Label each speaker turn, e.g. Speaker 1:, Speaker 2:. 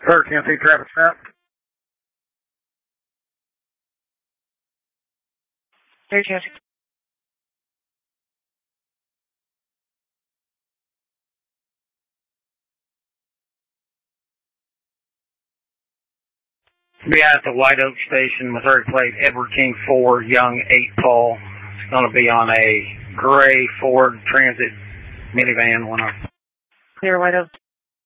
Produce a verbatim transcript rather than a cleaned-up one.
Speaker 1: Sir, can I see Travis Scott?
Speaker 2: Very Chelsea.
Speaker 1: Be out at the White Oak Station, Missouri plate, Edward King four, Young eight Paul. It's going to be on a gray Ford Transit minivan. One of
Speaker 2: Clear White Oak.